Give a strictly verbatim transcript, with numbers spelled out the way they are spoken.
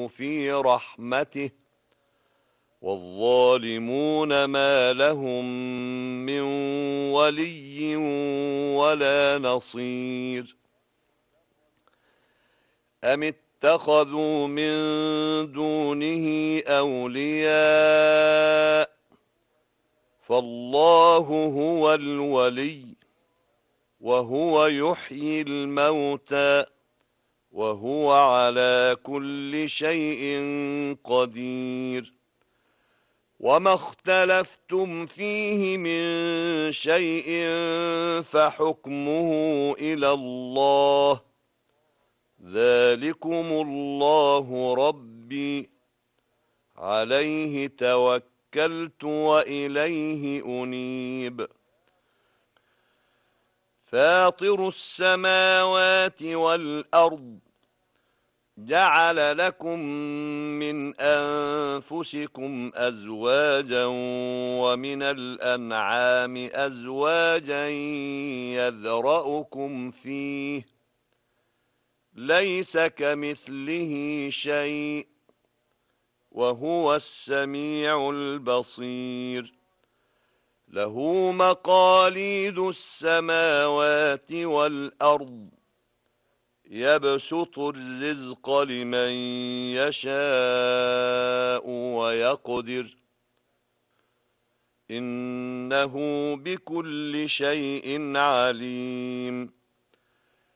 الله في رحمته والظالمون ما لهم من ولي ولا نصير. أم اتخذوا من دونه أولياء فالله هو الولي وهو يحيي الموتى وهو على كل شيء قدير. وما اختلفتم فيه من شيء فحكمه إلى الله ذلكم الله ربي عليه توكلت وإليه أنيب. فاطر السماوات والأرض جعل لكم من أنفسكم أزواجا ومن الأنعام أزواجا يذرأكم فيه ليس كمثله شيء وهو السميع البصير. له مقاليد السماوات والأرض يبسط الرزق لمن يشاء ويقدر إنه بكل شيء عليم.